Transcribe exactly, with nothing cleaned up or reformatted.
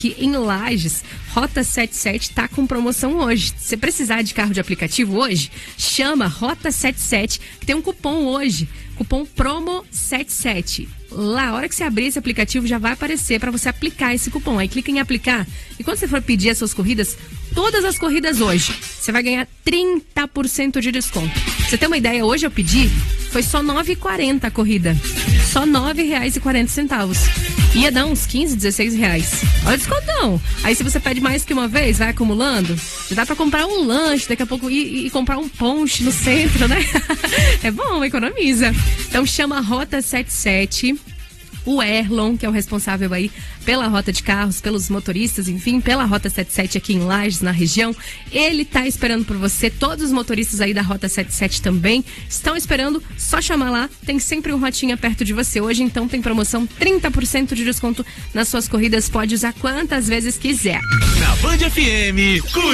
que em Lages, Rota setenta e sete está com promoção hoje. Se você precisar de carro de aplicativo hoje, chama Rota setenta e sete, que tem um cupom hoje, cupom promo setenta e sete. Lá, a hora que você abrir esse aplicativo, já vai aparecer para você aplicar esse cupom. Aí clica em aplicar e quando você for pedir as suas corridas, todas as corridas hoje, você vai ganhar trinta por cento de desconto. Pra você ter uma ideia, hoje eu pedi, foi só nove reais e quarenta centavos a corrida. Só nove reais e quarenta centavos. Ia dar uns quinze, dezesseis reais. Olha o descontão. Aí se você pede mais que uma vez, vai acumulando, já dá pra comprar um lanche, daqui a pouco ir, ir comprar um ponche no centro, né? É bom, economiza. Então chama a Rota setenta e sete. O Erlon, que é o responsável aí pela rota de carros, pelos motoristas, enfim, pela Rota setenta e sete aqui em Lages, na região. Ele tá esperando por você, todos os motoristas aí da Rota setenta e sete também estão esperando, só chamar lá, tem sempre um Rotinha perto de você. Hoje, então, tem promoção, trinta por cento de desconto nas suas corridas, pode usar quantas vezes quiser. Na Band F M,